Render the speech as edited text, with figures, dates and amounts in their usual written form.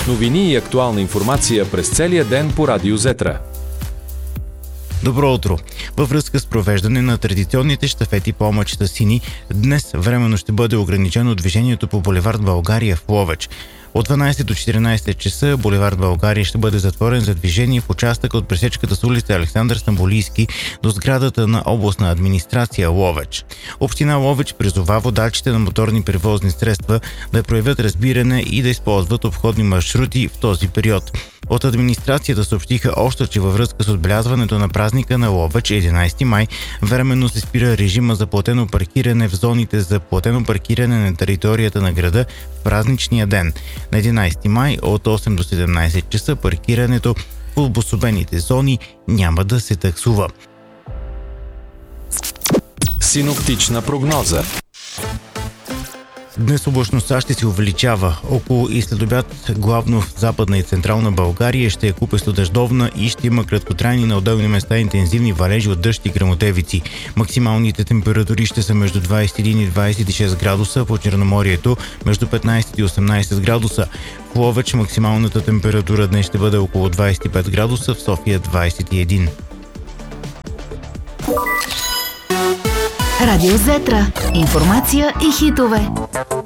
Новини и актуална информация през целия ден по Радио Зетра. Добро утро! Във връзка с провеждане на традиционните щафети по мъчета сини, днес временно ще бъде ограничено движението по булевард България в Ловеч. От 12 до 14 часа булевард България ще бъде затворен за движение в участъка от пресечката с улица Александър Стамболийски до сградата на областна администрация Ловеч. Община Ловеч призова водачите на моторни превозни средства да проявят разбиране и да използват обходни маршрути в този период. От администрацията съобщиха още, че във връзка с отбелязването на празника на Ловеч 11 май временно се спира режима за платено паркиране в зоните за платено паркиране на територията на града в празничния ден. На 11 май от 8 до 17 часа паркирането в обособените зони няма да се таксува. Синоптична прогноза. Днес облачността ще се увеличава. Около и след обяд, главно в западна и централна България, ще е купесто дъждовна и ще има краткотрайни на отделни места интензивни валежи от дъжд и гръмотевици. Максималните температури ще са между 21 и 26 градуса, по Черноморието между 15 и 18 градуса. В Ловеч максималната температура днес ще бъде около 25 градуса, в София 21. Радио Зетра. Информация и хитове.